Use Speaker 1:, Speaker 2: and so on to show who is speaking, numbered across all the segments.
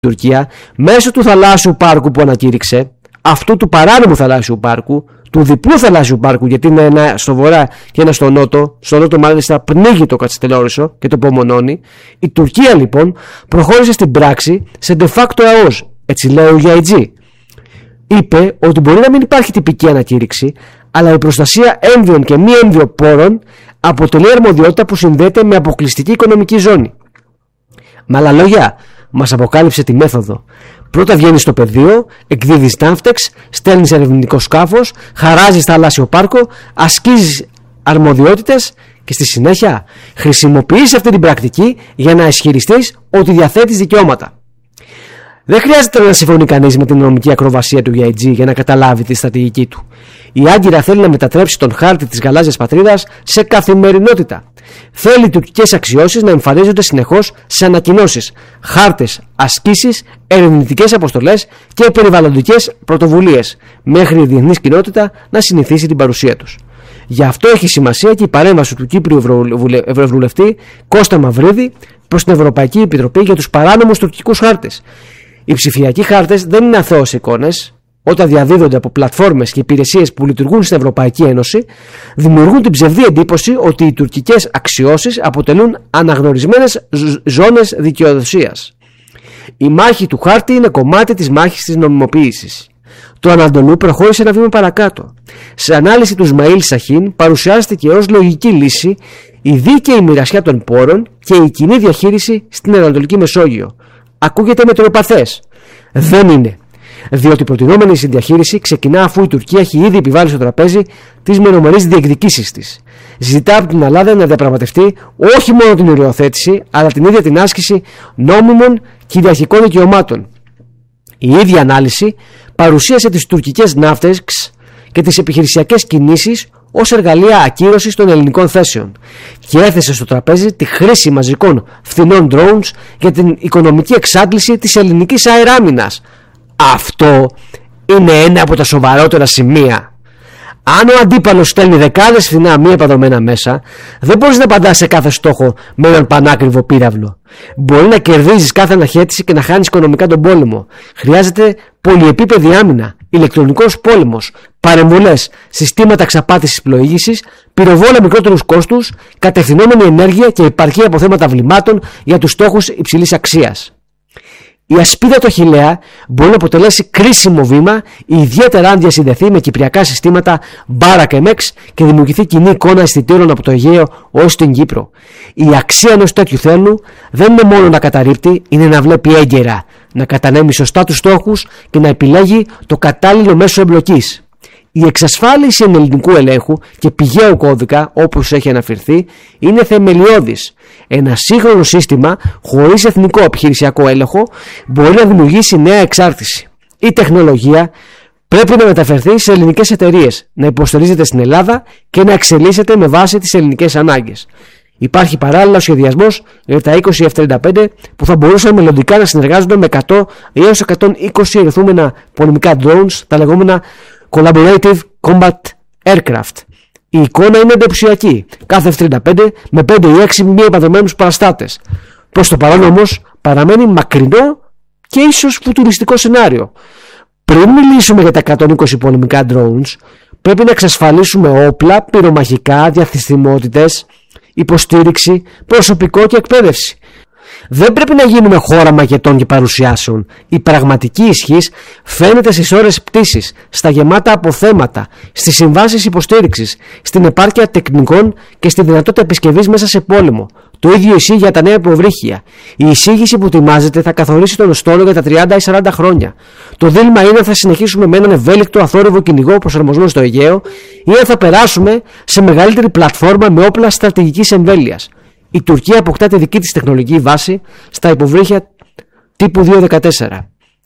Speaker 1: Τουρκία μέσω του θαλάσσιου πάρκου που ανακήρυξε, αυτού του παράνομου θαλάσσιου πάρκου, του διπλού θαλάσσιου πάρκου, γιατί είναι ένα στο βορρά και ένα στο νότο. Στο νότο μάλιστα πνίγει το Κατσιτελόρισο και το Πομονώνει. Η Τουρκία λοιπόν προχώρησε στην πράξη σε de facto ΑΟΣ, έτσι λέει ο GIG. Είπε ότι μπορεί να μην υπάρχει τυπική ανακήρυξη, αλλά η προστασία έμβιων και μη έμβιων πόρων αποτελεί αρμοδιότητα που συνδέεται με αποκλειστική οικονομική ζώνη. Με άλλα λόγια, μας αποκάλυψε τη μέθοδο. Πρώτα βγαίνεις στο πεδίο, εκδίδεις ναύτεξ, στέλνεις ερευνητικό σκάφος, χαράζεις θαλάσσιο πάρκο, ασκείς αρμοδιότητες και στη συνέχεια χρησιμοποιείς αυτή την πρακτική για να ισχυριστείς ότι διαθέτεις δικαιώματα. Δεν χρειάζεται να συμφωνεί κανείς με την νομική ακροβασία του GIG για να καταλάβει τη στρατηγική του. Η Άγκυρα θέλει να μετατρέψει τον χάρτη της γαλάζιας πατρίδας σε καθημερινότητα. Θέλει οι τουρκικές αξιώσεις να εμφανίζονται συνεχώς σε ανακοινώσεις, χάρτες, ασκήσεις, ερευνητικές αποστολές και περιβαλλοντικές πρωτοβουλίες, μέχρι η διεθνής κοινότητα να συνηθίσει την παρουσία τους. Γι' αυτό έχει σημασία και η παρέμβαση του Κύπριου Ευρωβουλευτή Κώστα Μαυρίδη προς την Ευρωπαϊκή Επιτροπή για τους παράνομους τουρκικούς χάρτες. Οι ψηφιακοί χάρτες δεν είναι αθώες εικόνες. Όταν διαδίδονται από πλατφόρμες και υπηρεσίες που λειτουργούν στην Ευρωπαϊκή Ένωση, δημιουργούν την ψευδή εντύπωση ότι οι τουρκικές αξιώσεις αποτελούν αναγνωρισμένες ζώνες δικαιοδοσίας. Η μάχη του χάρτη είναι κομμάτι της μάχης της νομιμοποίησης. Το Ανατολού προχώρησε ένα βήμα παρακάτω. Σε ανάλυση του Ισμαήλ Σαχίν παρουσιάστηκε ως λογική λύση η δίκαιη μοιρασιά των πόρων και η κοινή διαχείριση στην Ανατολική Μεσόγειο. Ακούγεται μετριοπαθές. Δεν είναι. Διότι η προτινόμενη συνδιαχείριση ξεκινά αφού η Τουρκία έχει ήδη επιβάλει στο τραπέζι τις μεμονωμένες διεκδικήσεις της. Ζητά από την Ελλάδα να διαπραγματευτεί όχι μόνο την οριοθέτηση, αλλά την ίδια την άσκηση νόμιμων κυριαρχικών δικαιωμάτων. Η ίδια ανάλυση παρουσίασε τις τουρκικές ναύτεξ και τις επιχειρησιακές κινήσεις ως εργαλεία ακύρωσης των ελληνικών θέσεων και έθεσε στο τραπέζι τη χρήση μαζικών φθηνών drones για την οικονομική εξάντληση της ελληνικής αεράμινας. Αυτό είναι ένα από τα σοβαρότερα σημεία. Αν ο αντίπαλος στέλνει δεκάδες φθηνά μη επαδομένα μέσα, δεν μπορείς να απαντάς σε κάθε στόχο με έναν πανάκριβο πύραυλο. Μπορεί να κερδίζεις κάθε αναχέτηση και να χάνεις οικονομικά τον πόλεμο. Χρειάζεται πολυεπίπεδη άμυνα, ηλεκτρονικός πόλεμος, παρεμβολές, συστήματα εξαπάτησης πλοήγησης, πυροβόλα μικρότερους κόστους, κατευθυνόμενη ενέργεια και υπαρχή αποθέματα βλημάτων για τους στόχους υψηλής αξίας. Η ασπίδα του Αχιλλέα μπορεί να αποτελέσει κρίσιμο βήμα, ιδιαίτερα αν διασυνδεθεί με κυπριακά συστήματα Μπάρακ MX και δημιουργηθεί κοινή εικόνα αισθητήρων από το Αιγαίο ως την Κύπρο. Η αξία ενός τέτοιου θέλου δεν είναι μόνο να καταρρίπτει, είναι να βλέπει έγκαιρα, να κατανέμει σωστά τους στόχους και να επιλέγει το κατάλληλο μέσο εμπλοκής. Η εξασφάλιση ελληνικού ελέγχου και πηγαίου κώδικα, όπως έχει αναφερθεί, είναι θεμελιώδης. Ένα σύγχρονο σύστημα χωρίς εθνικό επιχειρησιακό έλεγχο μπορεί να δημιουργήσει νέα εξάρτηση. Η τεχνολογία πρέπει να μεταφερθεί σε ελληνικές εταιρείες, να υποστηρίζεται στην Ελλάδα και να εξελίσσεται με βάση τις ελληνικές ανάγκες. Υπάρχει παράλληλα ο σχεδιασμός για τα 20 F-35 που θα μπορούσαν μελλοντικά να συνεργάζονται με 100 έως 120 ερυθούμενα πολεμικά drones, τα λεγόμενα Collaborative Combat Aircraft. Η εικόνα είναι εντυπωσιακή. Κάθε F-35 με 5 ή 6 μη επαδομένους παραστάτες. Προς το παρόν όμως παραμένει μακρινό και ίσως φουτουριστικό σενάριο. Πριν μιλήσουμε για τα 120 πολεμικά drones, πρέπει να εξασφαλίσουμε όπλα, πυρομαχικά, διαθυσιμότητες, υποστήριξη, προσωπικό και εκπαίδευση. Δεν πρέπει να γίνουμε χώρα μαγετών και παρουσιάσεων. Η πραγματική ισχύς φαίνεται στις ώρες πτήσης, στα γεμάτα αποθέματα, στις συμβάσεις υποστήριξης, στην επάρκεια τεχνικών και στη δυνατότητα επισκευής μέσα σε πόλεμο. Το ίδιο ισχύει για τα νέα υποβρύχια. Η εισήγηση που ετοιμάζεται θα καθορίσει τον στόλο για τα 30 ή 40 χρόνια. Το δίλημμα είναι αν θα συνεχίσουμε με έναν ευέλικτο αθόρυβο κυνηγό προσαρμοσμένο στο Αιγαίο ή αν θα περάσουμε σε μεγαλύτερη πλατφόρμα με όπλα στρατηγικής εμβέλειας. Η Τουρκία αποκτά τη δική της τεχνολογική βάση στα υποβρύχια τύπου 214.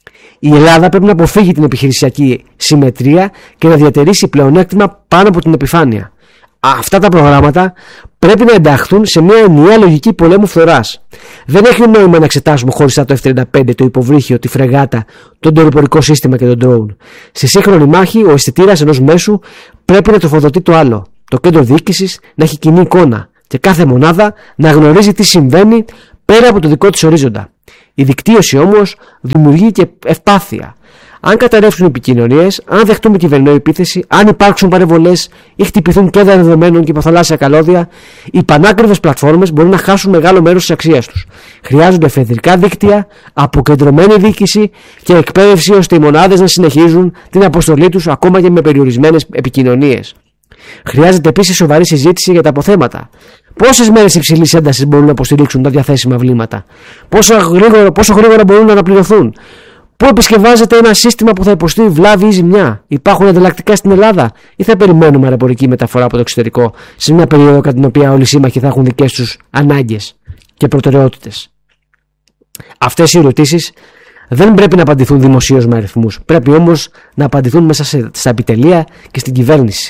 Speaker 1: Η Ελλάδα πρέπει να αποφύγει την επιχειρησιακή συμμετρία και να διατηρήσει πλεονέκτημα πάνω από την επιφάνεια. Αυτά τα προγράμματα πρέπει να ενταχθούν σε μια ενιαία λογική πολέμου φθοράς. Δεν έχει νόημα να εξετάσουμε χωριστά το F-35, το υποβρύχιο, τη φρεγάτα, το δορυφορικό σύστημα και τον drone. Στη σύγχρονη μάχη, ο αισθητήρας ενός μέσου πρέπει να τροφοδοτεί το άλλο. Το κέντρο διοίκησης να έχει κοινή εικόνα και κάθε μονάδα να γνωρίζει τι συμβαίνει πέρα από το δικό της ορίζοντα. Η δικτύωση όμως δημιουργεί και ευπάθεια. Αν καταρρεύσουν οι επικοινωνίες, αν δεχτούμε κυβερνοεπίθεση, αν υπάρξουν παρεμβολές ή χτυπηθούν κέντρα δεδομένων και υποθαλάσσια καλώδια, οι πανάκριβες πλατφόρμες μπορούν να χάσουν μεγάλο μέρος της αξίας τους. Χρειάζονται εφεδρικά δίκτυα, αποκεντρωμένη διοίκηση και εκπαίδευση ώστε οι μονάδες να συνεχίζουν την αποστολή τους ακόμα και με περιορισμένες επικοινωνίες. Χρειάζεται επίσης σοβαρή συζήτηση για τα αποθέματα. Πόσες μέρες υψηλής έντασης μπορούν να υποστηρίξουν τα διαθέσιμα βλήματα, πόσο γρήγορα μπορούν να αναπληρωθούν. Πού επισκευάζεται ένα σύστημα που θα υποστεί βλάβη ή ζημιά? Υπάρχουν ανταλλακτικά στην Ελλάδα ή θα περιμένουμε αεροπορική μεταφορά από το εξωτερικό σε μια περίοδο κατά την οποία όλοι οι σύμμαχοι θα έχουν δικές τους ανάγκες και προτεραιότητες? Αυτές οι ερωτήσεις δεν πρέπει να απαντηθούν δημοσίως με αριθμούς. Πρέπει όμως να απαντηθούν μέσα στα επιτελεία και στην κυβέρνηση.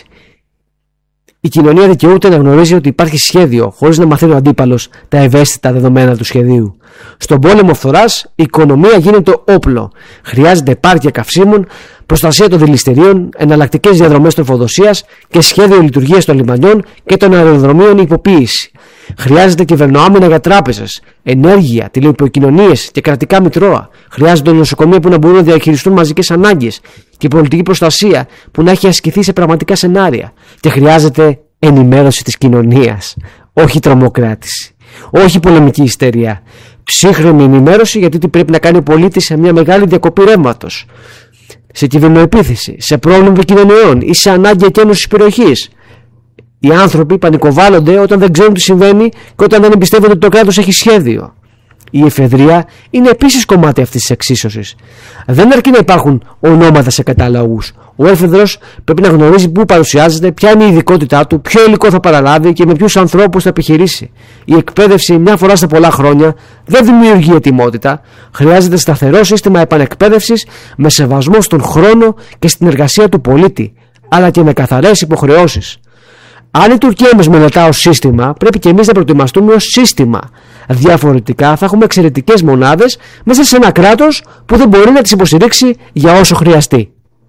Speaker 1: Η κοινωνία δικαιούται να γνωρίζει ότι υπάρχει σχέδιο, χωρίς να μαθαίνει ο αντίπαλος τα ευαίσθητα δεδομένα του σχεδίου. Στον πόλεμο φθοράς, η οικονομία γίνεται όπλο. Χρειάζεται επάρκεια καυσίμων, προστασία των δηληστηρίων, εναλλακτικές διαδρομές τροφοδοσίας και σχέδιο λειτουργίας των λιμανιών και των αεροδρομίων υποποίηση. Χρειάζεται κυβερνοάμυνα για τράπεζες, ενέργεια, τηλεπικοινωνίες και κρατικά μητρώα. Χρειάζονται νοσοκομεία που να μπορούν να διαχειριστούν μαζικές ανάγκες και πολιτική προστασία που να έχει ασκηθεί σε πραγματικά σενάρια. Και χρειάζεται ενημέρωση της κοινωνίας, όχι τρομοκράτηση, όχι πολεμική ιστερία. Ψύχρεμη ενημέρωση γιατί τι πρέπει να κάνει ο πολίτης σε μια μεγάλη διακοπή ρεύματος, σε κυβερνοεπίθεση, σε πρόβλημα επικοινωνιών ή σε ανάγκη εκένωσης περιοχής. Οι άνθρωποι πανικοβάλλονται όταν δεν ξέρουν τι συμβαίνει και όταν δεν εμπιστεύονται ότι το κράτος έχει σχέδιο. Η εφεδρεία είναι επίσης κομμάτι αυτής της εξίσωσης. Δεν αρκεί να υπάρχουν ονόματα σε καταλόγους. Ο έφεδρος πρέπει να γνωρίζει πού παρουσιάζεται, ποια είναι η ειδικότητά του, ποιο υλικό θα παραλάβει και με ποιους ανθρώπους θα επιχειρήσει. Η εκπαίδευση μια φορά σε πολλά χρόνια δεν δημιουργεί ετοιμότητα. Χρειάζεται σταθερό σύστημα επανεκπαίδευσης με σεβασμό στον χρόνο και στην εργασία του πολίτη, αλλά και με καθαρές υποχρεώσεις. Αν η Τουρκία μας μελετά ως σύστημα, πρέπει και εμείς να προετοιμαστούμε ως σύστημα. Διαφορετικά θα έχουμε εξαιρετικές μονάδες μέσα σε ένα κράτος που δεν μπορεί να τις υποστηρίξει για όσο χρειαστεί.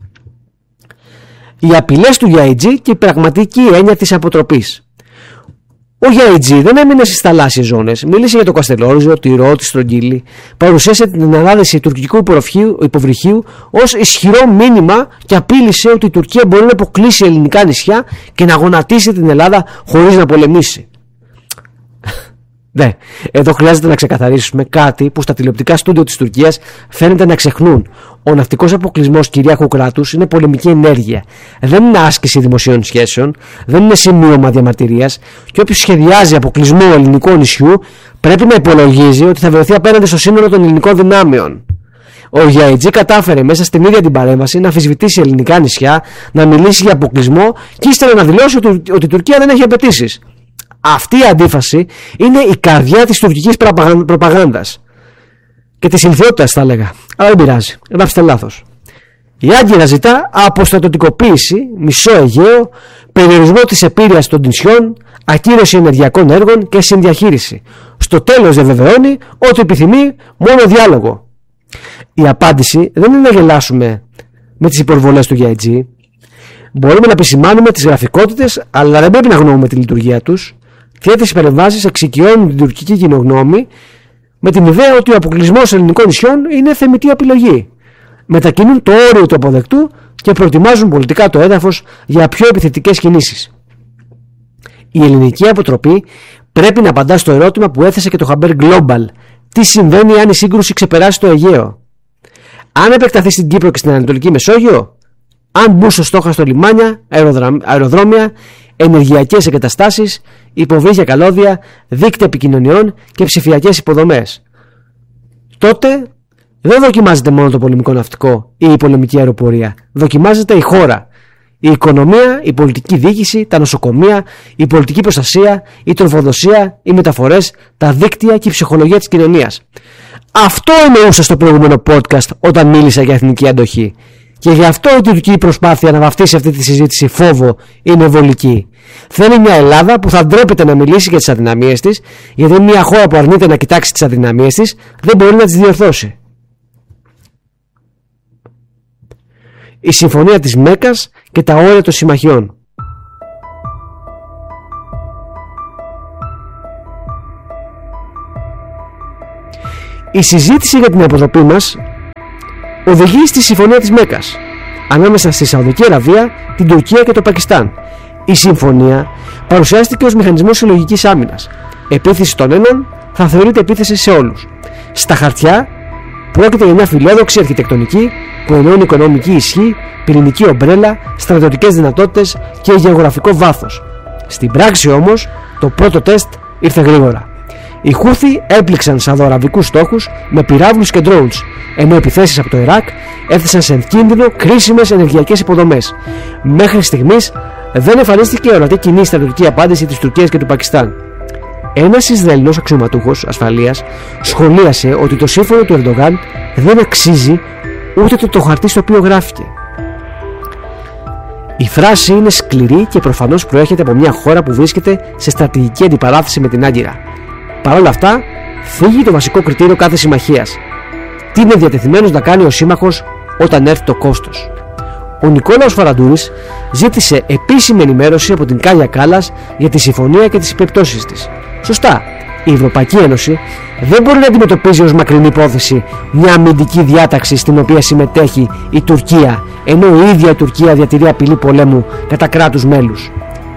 Speaker 1: Οι απειλές του Γιαιτζή και η πραγματική έννοια της αποτροπής. Ο Γιαιτζή δεν έμεινε στις θαλάσσιες ζώνες. Μίλησε για το Καστελόριζο, τη Ρο, τη Στρογγύλη. Παρουσίασε την ανάδεση τουρκικού υποβρυχίου ως ισχυρό μήνυμα και απείλησε ότι η Τουρκία μπορεί να αποκλείσει ελληνικά νησιά και να γονατίσει την Ελλάδα χωρίς να πολεμήσει. Ναι, εδώ χρειάζεται να ξεκαθαρίσουμε κάτι που στα τηλεοπτικά στούντιο της Τουρκίας φαίνεται να ξεχνούν. Ο ναυτικός αποκλεισμός κυρίαρχου κράτους είναι πολεμική ενέργεια. Δεν είναι άσκηση δημοσίων σχέσεων, δεν είναι σημείωμα διαμαρτυρίας και όποιος σχεδιάζει αποκλεισμό ελληνικού νησιού πρέπει να υπολογίζει ότι θα βρεθεί απέναντι στο σύνολο των ελληνικών δυνάμεων. Ο Γιαιτζή κατάφερε μέσα στην ίδια την παρέμβαση να αμφισβητήσει ελληνικά νησιά, να μιλήσει για αποκλεισμό και ύστερα να δηλώσει ότι η Τουρκία δεν έχει απαιτήσεις. Αυτή η αντίφαση είναι η καρδιά της τουρκικής προπαγάνδας και της ηλιθιότητας, θα έλεγα. Αλλά δεν πειράζει, γράψτε λάθος. Η Άγκυρα ζητά αποστατωτικοποίηση, μισό Αιγαίο, περιορισμό της επήρειας των νησιών, ακύρωση ενεργειακών έργων και συνδιαχείριση. Στο τέλος διαβεβαιώνει ότι επιθυμεί μόνο διάλογο. Η απάντηση δεν είναι να γελάσουμε με τις υπορβολές του Γιαιτζή. Μπορούμε να επισημάνουμε τις γραφικότητες, αλλά δεν πρέπει να γνωρούμε τη λειτουργία τους. Τέτοιες παρεμβάσεις εξοικειώνουν την τουρκική κοινογνώμη με την ιδέα ότι ο αποκλεισμός ελληνικών νησιών είναι θεμιτή επιλογή. Μετακινούν το όριο του αποδεκτού και προετοιμάζουν πολιτικά το έδαφος για πιο επιθετικές κινήσεις. Η ελληνική αποτροπή πρέπει να απαντά στο ερώτημα που έθεσε και το Haber Global. Τι συμβαίνει αν η σύγκρουση ξεπεράσει το Αιγαίο? Αν επεκταθεί στην Κύπρο και στην Ανατολική Μεσόγειο? Αν μπουν στο στόχαστρο λιμάνια, αεροδρόμια, ενεργειακές εγκαταστάσεις, υποβρύχια καλώδια, δίκτυα επικοινωνιών και ψηφιακές υποδομές? Τότε δεν δοκιμάζεται μόνο το πολεμικό ναυτικό ή η πολεμική αεροπορία. Δοκιμάζεται η χώρα, η οικονομία, η πολιτική διοίκηση, τα νοσοκομεία, η πολιτική προστασία, η τροφοδοσία, οι μεταφορές, τα δίκτυα και η ψυχολογία της κοινωνίας. Αυτό εννοούσα στο προηγούμενο podcast όταν μίλησα για εθνική αντοχή. Και γι' αυτό η τουρκική προσπάθεια να βαφτίσει αυτή τη συζήτηση φόβο είναι βολική. Θέλει μια Ελλάδα που θα ντρέπεται να μιλήσει για τις αδυναμίες της, γιατί μια χώρα που αρνείται να κοιτάξει τις αδυναμίες της δεν μπορεί να τις διορθώσει. Η συμφωνία της Μέκκας και τα όρια των συμμαχιών. Η συζήτηση για την αποτροπή μας οδηγεί στη συμφωνία της Μέκας ανάμεσα στη Σαουδική Αραβία, την Τουρκία και το Πακιστάν. Η συμφωνία παρουσιάστηκε ως μηχανισμός συλλογικής άμυνας. Επίθεση στον έναν θα θεωρείται επίθεση σε όλους. Στα χαρτιά πρόκειται για μια φιλόδοξη αρχιτεκτονική που ενώνει οικονομική ισχύ, πυρηνική ομπρέλα, στρατιωτικές δυνατότητες και γεωγραφικό βάθος. Στην πράξη όμως το πρώτο τεστ ήρθε γρήγορα. Οι Χούθι έπληξαν σαουδοαραβικούς στόχους με πυράβλους και drones, ενώ επιθέσεις από το Ιράκ έθεσαν σε κίνδυνο κρίσιμες ενεργειακές υποδομές. Μέχρι στιγμής δεν εμφανίστηκε ορατή κοινή στρατιωτική απάντηση της Τουρκίας και του Πακιστάν. Ένας Ισραηλινός αξιωματούχος ασφαλείας σχολίασε ότι το σύμφωνο του Ερντογάν δεν αξίζει ούτε το χαρτί στο οποίο γράφηκε. Η φράση είναι σκληρή και προφανώς προέρχεται από μια χώρα που βρίσκεται σε στρατηγική αντιπαράθεση με την Άγκυρα. Παρ' όλα αυτά, φύγει το βασικό κριτήριο κάθε συμμαχίας. Τι είναι διατεθειμένος να κάνει ο σύμμαχος όταν έρθει το κόστος. Ο Νικόλαος Φαραντούρης ζήτησε επίσημη ενημέρωση από την Κάγια Κάλλας για τη συμφωνία και τις επιπτώσεις της. Σωστά, η Ευρωπαϊκή Ένωση δεν μπορεί να αντιμετωπίζει ως μακρινή υπόθεση μια αμυντική διάταξη στην οποία συμμετέχει η Τουρκία, ενώ η ίδια η Τουρκία διατηρεί απειλή πολέμου κατά κράτους μέλους.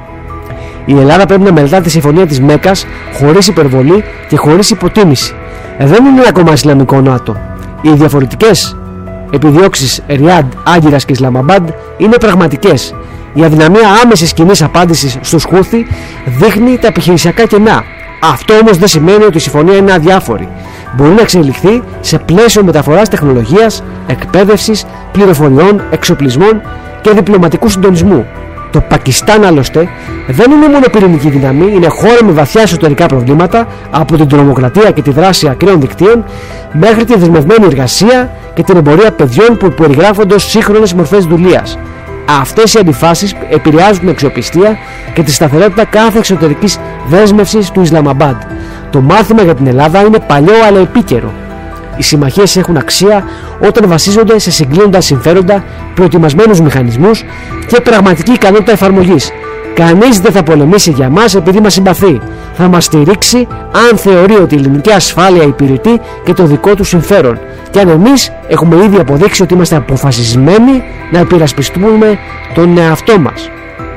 Speaker 1: Η Ελλάδα πρέπει να μελετά τη συμφωνία της Μέκας χωρίς υπερβολή και χωρίς υποτίμηση. Δεν είναι ακόμα Ισλαμικό ΝΑΤΟ. Οι διαφορετικές επιδιώξεις Ριάντ, Άγκυρας και Ισλαμαμπάντ είναι πραγματικές. Η αδυναμία άμεσης κοινής απάντησης στους Χούθι δείχνει τα επιχειρησιακά κενά. Αυτό όμως δεν σημαίνει ότι η συμφωνία είναι αδιάφορη. Μπορεί να εξελιχθεί σε πλαίσιο μεταφοράς τεχνολογίας, εκπαίδευσης, πληροφοριών, εξοπλισμών και διπλωματικού συντονισμού. Το Πακιστάν άλλωστε δεν είναι μόνο πυρηνική δύναμη, είναι χώρα με βαθιά εσωτερικά προβλήματα, από την τρομοκρατία και τη δράση ακραίων δικτύων μέχρι τη δεσμευμένη εργασία και την εμπορία παιδιών που περιγράφονται ως σύγχρονες μορφές δουλείας. Αυτές οι αντιφάσεις επηρεάζουν την αξιοπιστία και τη σταθερότητα κάθε εξωτερικής δέσμευσης του Ισλαμαμπάντ. Το μάθημα για την Ελλάδα είναι παλιό αλλά επίκαιρο. Οι συμμαχίες έχουν αξία όταν βασίζονται σε συγκλίνοντα συμφέροντα, προετοιμασμένους μηχανισμούς και πραγματική ικανότητα εφαρμογής. Κανείς δεν θα πολεμήσει για μας επειδή μας συμπαθεί. Θα μας στηρίξει αν θεωρεί ότι η ελληνική ασφάλεια υπηρετεί και το δικό του συμφέρον. Και αν εμείς έχουμε ήδη αποδείξει ότι είμαστε αποφασισμένοι να υπερασπιστούμε τον εαυτό μας.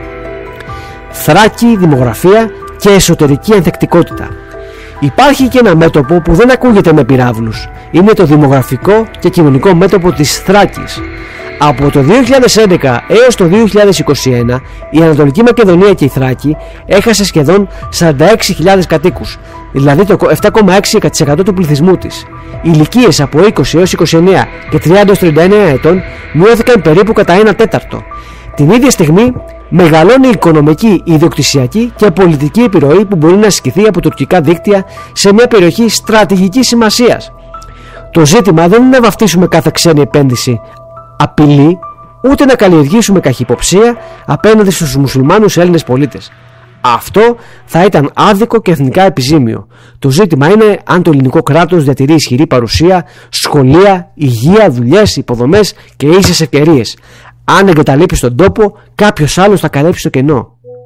Speaker 1: Θράκη, δημογραφία και εσωτερική ανθεκτικότητα. Υπάρχει και ένα μέτωπο που δεν ακούγεται με πυράβλους. Είναι το δημογραφικό και κοινωνικό μέτωπο της Θράκης. Από το 2011 έως το 2021 η Ανατολική Μακεδονία και η Θράκη έχασε σχεδόν 46.000 κατοίκους, δηλαδή το 7,6% του πληθυσμού της. Οι ηλικίες από 20 έως 29 και 30 έως 39 ετών μειώθηκαν περίπου κατά 1/4. Την ίδια στιγμή μεγαλώνει η οικονομική, ιδιοκτησιακή και πολιτική επιρροή που μπορεί να ασκηθεί από τουρκικά δίκτυα σε μια περιοχή στρατηγικής σημασίας. Το ζήτημα δεν είναι να βαφτίσουμε κάθε ξένη επένδυση απειλή, ούτε να καλλιεργήσουμε καχυποψία απέναντι στους μουσουλμάνους Έλληνες πολίτες. Αυτό θα ήταν άδικο και εθνικά επιζήμιο. Το ζήτημα είναι αν το ελληνικό κράτος διατηρεί ισχυρή παρουσία, σχολεία, υγεία, δουλειές, υποδομές και ίσες ευκαιρίες. Αν εγκαταλείψει τον τόπο, κάποιος άλλος θα καλύψει το κενό.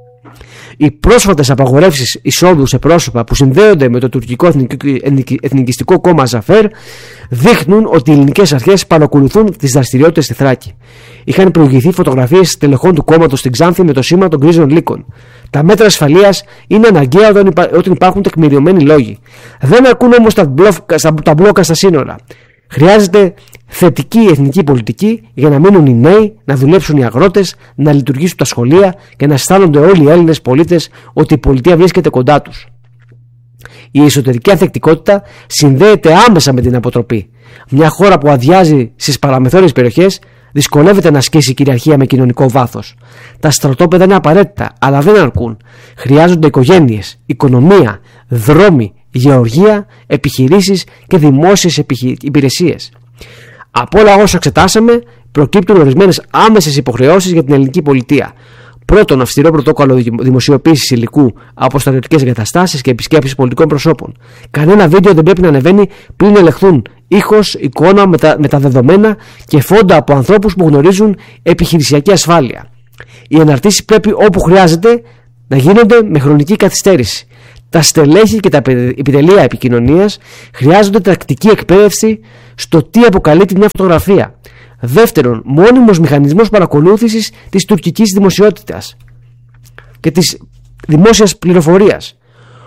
Speaker 1: Οι πρόσφατες απαγορεύσεις εισόδου σε πρόσωπα που συνδέονται με το τουρκικό εθνικιστικό κόμμα Ζαφέρ δείχνουν ότι οι ελληνικές αρχές παρακολουθούν τις δραστηριότητες στη Θράκη. Είχαν προηγηθεί φωτογραφίες τελεχών του κόμματος στην Ξάνθη με το σήμα των γκρίζων λύκων. Τα μέτρα ασφαλείας είναι αναγκαία όταν υπάρχουν τεκμηριωμένοι λόγοι. Δεν αρκούν όμως τα μπλόκα στα σύνορα. Χρειάζεται θετική εθνική πολιτική για να μείνουν οι νέοι, να δουλέψουν οι αγρότες, να λειτουργήσουν τα σχολεία και να αισθάνονται όλοι οι Έλληνες πολίτες ότι η πολιτεία βρίσκεται κοντά τους. Η εσωτερική ανθεκτικότητα συνδέεται άμεσα με την αποτροπή. Μια χώρα που αδειάζει στις παραμεθόριες περιοχές δυσκολεύεται να ασκήσει κυριαρχία με κοινωνικό βάθος. Τα στρατόπεδα είναι απαραίτητα, αλλά δεν αρκούν. Χρειάζονται οικογένειες, οικονομία, δρόμοι, γεωργία, επιχειρήσεις και δημόσιες υπηρεσίες. Από όλα όσα εξετάσαμε, προκύπτουν ορισμένες άμεσες υποχρεώσεις για την ελληνική πολιτεία. Πρώτον, αυστηρό πρωτόκολλο δημοσιοποίησης υλικού από στρατιωτικές εγκαταστάσεις και επισκέψεις πολιτικών προσώπων. Κανένα βίντεο δεν πρέπει να ανεβαίνει πριν ελεγχθούν ήχος, εικόνα με τα δεδομένα και φόντα από ανθρώπους που γνωρίζουν επιχειρησιακή ασφάλεια. Οι αναρτήσεις πρέπει όπου χρειάζεται να γίνονται με χρονική καθυστέρηση. Τα στελέχη και τα επιτελεία επικοινωνίας χρειάζονται τακτική εκπαίδευση στο τι αποκαλύπτει μια φωτογραφία. Δεύτερον, μόνιμος μηχανισμός παρακολούθησης της τουρκικής δημοσιότητας και της δημόσιας πληροφορίας.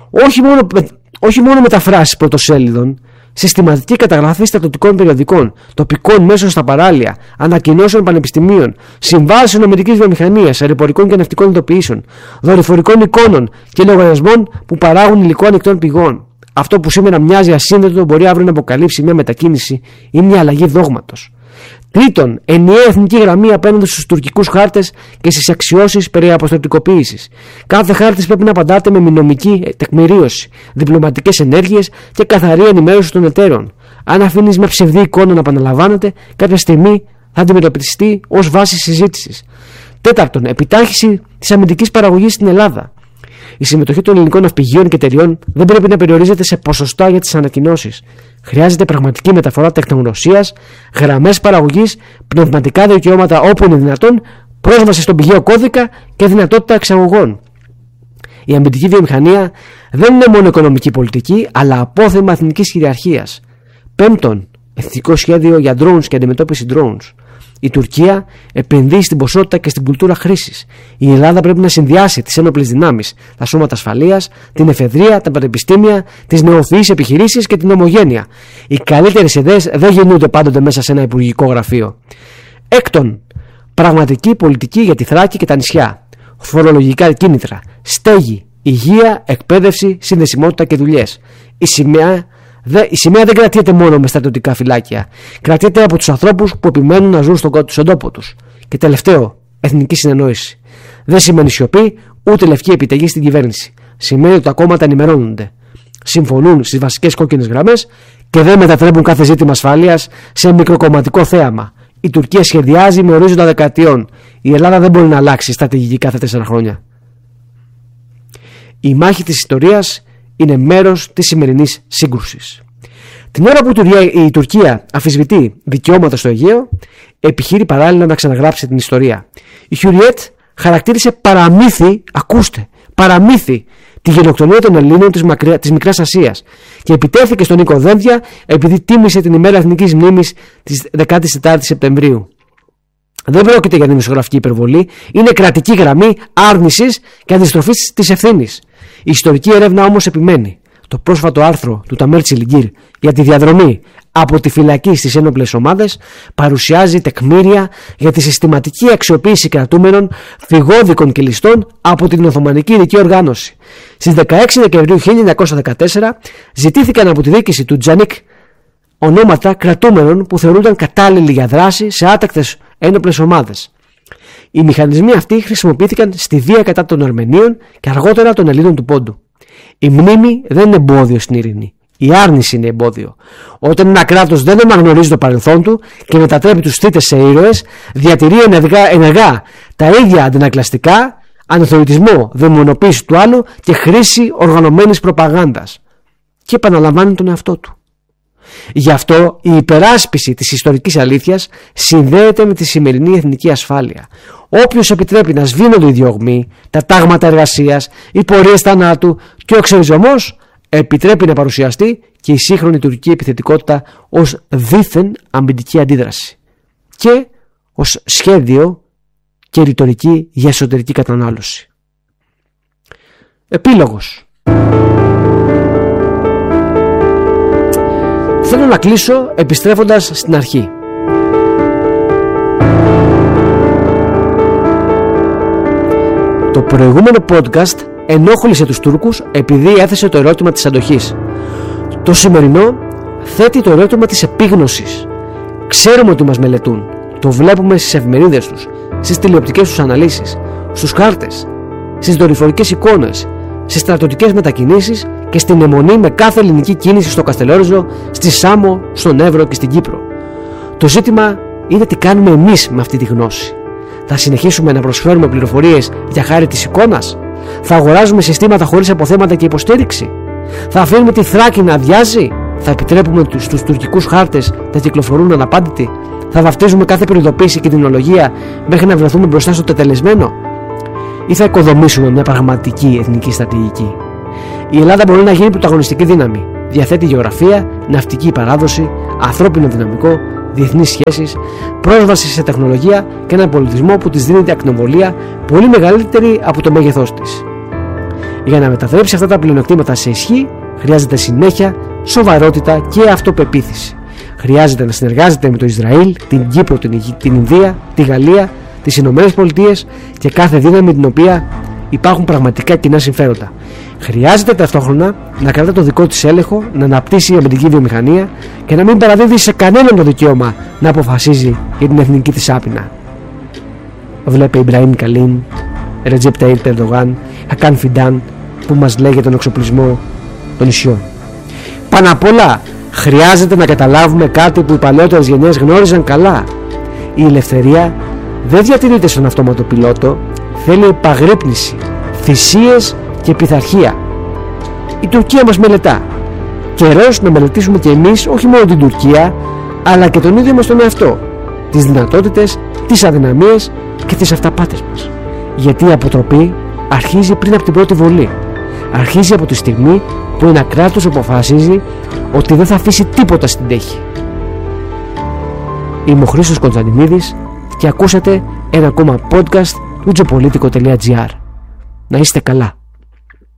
Speaker 1: Όχι μόνο μεταφράσεις πρωτοσέλιδων, συστηματική καταγραφή στρατιωτικών περιοδικών, τοπικών μέσων στα παράλια, ανακοινώσεων πανεπιστημίων, συμβάσεων αμυντικής βιομηχανίας, αεροπορικών και ναυτικών ειδοποιήσεων, δορυφορικών εικόνων και λογαριασμών που παράγουν υλικό ανοιχτών πηγών. Αυτό που σήμερα μοιάζει ασύνδετο μπορεί αύριο να αποκαλύψει μια μετακίνηση ή μια αλλαγή δόγματος. Τρίτον, ενιαία εθνική γραμμή απέναντι στους τουρκικούς χάρτες και στις αξιώσεις περί αποστρατικοποίησης. Κάθε χάρτης πρέπει να απαντάται με νομική τεκμηρίωση, διπλωματικές ενέργειες και καθαρή ενημέρωση των εταίρων. Αν αφήνεις μια ψευδή εικόνα να επαναλαμβάνεται, κάποια στιγμή θα αντιμετωπιστεί ως βάση συζήτησης. Τέταρτον, επιτάχυνση της αμυντικής παραγωγής στην Ελλάδα. Η συμμετοχή των ελληνικών ναυπηγείων και εταιριών δεν πρέπει να περιορίζεται σε ποσοστά για τις ανακοινώσεις. Χρειάζεται πραγματική μεταφορά τεχνογνωσίας, γραμμές παραγωγής, πνευματικά δικαιώματα όπου είναι δυνατόν, πρόσβαση στον πηγαίο κώδικα και δυνατότητα εξαγωγών. Η αμυντική βιομηχανία δεν είναι μόνο οικονομική πολιτική, αλλά απόθεμα εθνικής κυριαρχίας. Πέμπτον, εθνικό σχέδιο για drones και αντιμετώπιση drones. Η Τουρκία επενδύει στην ποσότητα και στην κουλτούρα χρήσης. Η Ελλάδα πρέπει να συνδυάσει τις ένοπλες δυνάμεις, τα σώματα ασφαλείας, την εφεδρεία, τα πανεπιστήμια, τις νεοφυείς επιχειρήσεις και την ομογένεια. Οι καλύτερες ιδέες δεν γεννούνται πάντοτε μέσα σε ένα υπουργικό γραφείο. Έκτον, πραγματική πολιτική για τη Θράκη και τα νησιά. Φορολογικά κίνητρα, στέγη, υγεία, εκπαίδευση, συνδεσιμότητα και δουλειές. Η σημαία δεν κρατιέται μόνο με στρατιωτικά φυλάκια. Κρατιέται από τους ανθρώπους που επιμένουν να ζουν στον τόπο τους. Και τελευταίο, εθνική συνεννόηση. Δεν σημαίνει σιωπή, ούτε λευκή επιταγή στην κυβέρνηση. Σημαίνει ότι τα κόμματα ενημερώνονται, συμφωνούν στις βασικές κόκκινες γραμμές και δεν μετατρέπουν κάθε ζήτημα ασφάλειας σε μικροκομματικό θέαμα. Η Τουρκία σχεδιάζει με ορίζοντα δεκαετιών. Η Ελλάδα δεν μπορεί να αλλάξει στρατηγική κάθε 4 χρόνια. Η μάχη της ιστορίας είναι μέρος της σημερινής σύγκρουσης. Την ώρα που η Τουρκία αμφισβητεί δικαιώματα στο Αιγαίο, επιχείρει παράλληλα να ξαναγράψει την ιστορία. Η Χιουριέτ χαρακτήρισε παραμύθι, ακούστε, παραμύθι, τη γενοκτονία των Ελλήνων της Μικράς Ασίας και επιτέθηκε στον Νίκο Δένδια επειδή τίμησε την ημέρα εθνικής μνήμης της 14ης Σεπτεμβρίου. Δεν πρόκειται για δημοσιογραφική υπερβολή, είναι κρατική γραμμή άρνησης και αντιστροφής της ευθύνης. Η ιστορική έρευνα όμως επιμένει. Το πρόσφατο άρθρο του Ταμέρ Τσιλιγκύρ για τη διαδρομή από τη φυλακή στις ένοπλες ομάδες παρουσιάζει τεκμήρια για τη συστηματική αξιοποίηση κρατούμενων, φυγόδικων και ληστών από την Οθωμανική Ειδική Οργάνωση. Στις 16 Δεκεμβρίου 1914 ζητήθηκαν από τη διοίκηση του Τζανίκ ονόματα κρατούμενων που θεωρούνταν κατάλληλοι για δράση σε άτακτες ένοπλες ομάδες. Οι μηχανισμοί αυτοί χρησιμοποιήθηκαν στη βία κατά των Αρμενίων και αργότερα των Ελλήνων του Πόντου. Η μνήμη δεν είναι εμπόδιο στην ειρήνη. Η άρνηση είναι εμπόδιο. Όταν ένα κράτος δεν αναγνωρίζει το παρελθόν του και μετατρέπει τους θύτες σε ήρωες, διατηρεί ενεργά τα ίδια αντινακλαστικά, αναθεωρητισμό, δαιμονοποίηση του άλλου και χρήση οργανωμένης προπαγάνδας. Και επαναλαμβάνει τον εαυτό του. Γι' αυτό η υπεράσπιση της ιστορικής αλήθειας συνδέεται με τη σημερινή εθνική ασφάλεια. Όποιος επιτρέπει να σβήνονται οι διωγμοί, τα τάγματα εργασίας, οι πορείες θανάτου και ο εξοριζωμός, επιτρέπει να παρουσιαστεί και η σύγχρονη τουρκική επιθετικότητα ως δίθεν αμυντική αντίδραση και ως σχέδιο και ρητορική για εσωτερική κατανάλωση. Επίλογος. Θέλω να κλείσω επιστρέφοντας στην αρχή. Το προηγούμενο podcast ενόχλησε τους Τούρκους επειδή έθεσε το ερώτημα της αντοχής. Το σημερινό θέτει το ερώτημα της επίγνωσης. Ξέρουμε ότι μας μελετούν. Το βλέπουμε στις εφημερίδες τους, στις τηλεοπτικές τους αναλύσεις, στους χάρτες, στις δορυφορικές εικόνες, στις στρατιωτικές μετακινήσεις και στην αιμονή με κάθε ελληνική κίνηση στο Καστελόριζο, στη Σάμο, στον Εύρο και στην Κύπρο. Το ζήτημα είναι τι κάνουμε εμείς με αυτή τη γνώση. Θα συνεχίσουμε να προσφέρουμε πληροφορίες για χάρη της εικόνας? Θα αγοράζουμε συστήματα χωρίς αποθέματα και υποστήριξη? Θα αφήνουμε τη Θράκη να αδειάζει? Θα επιτρέπουμε στους τουρκικούς χάρτες να κυκλοφορούν αναπάντητοι? Θα βαφτίζουμε κάθε προειδοποίηση και τεχνολογία μέχρι να βρεθούμε μπροστά στο τετελεσμένο? Ή θα οικοδομήσουμε μια πραγματική εθνική στρατηγική? Η Ελλάδα μπορεί να γίνει πρωταγωνιστική δύναμη. Διαθέτει γεωγραφία, ναυτική παράδοση, ανθρώπινο δυναμικό, διεθνείς σχέσεις, πρόσβαση σε τεχνολογία και έναν πολιτισμό που της δίνει ακτινοβολία πολύ μεγαλύτερη από το μέγεθός της. Για να μετατρέψει αυτά τα πλεονεκτήματα σε ισχύ, χρειάζεται συνέχεια, σοβαρότητα και αυτοπεποίθηση. Χρειάζεται να συνεργάζεται με το Ισραήλ, την Κύπρο, την Ινδία, τη Γαλλία, τις Ηνωμένες Πολιτείες και κάθε δύναμη με την οποία υπάρχουν πραγματικά κοινά συμφέροντα. Χρειάζεται ταυτόχρονα να κρατά το δικό της έλεγχο, να αναπτύσσει η αμυντική βιομηχανία και να μην παραδίδει σε κανέναν το δικαίωμα να αποφασίζει για την εθνική της άπεινα. Βλέπε Ιμπραήμ Καλίν, Ρετζέπ Ταΐπ Ερντογάν, Χακάν Φιντάν που μας λέει για τον εξοπλισμό των νησιών. Πάνω απ' όλα, χρειάζεται να καταλάβουμε κάτι που οι παλαιότερες γενιές γνώριζαν καλά. Η ελευθερία δεν διατηρείται στον αυτόματο πιλότο, θέλει επαγρύπνηση, θυσίες και πειθαρχία. Η Τουρκία μας μελετά. Καιρός να μελετήσουμε και εμείς όχι μόνο την Τουρκία, αλλά και τον ίδιο μας τον εαυτό, τις δυνατότητες, τις αδυναμίες και τις αυταπάτες μας. Γιατί η αποτροπή αρχίζει πριν από την πρώτη βολή. Αρχίζει από τη στιγμή που ένα κράτος αποφασίζει ότι δεν θα αφήσει τίποτα στην τέχη. Είμαι ο Χρήστος Κωνσταντινίδης και ακούσατε ένα ακόμα podcast του geopolitico.gr. Να είστε καλά.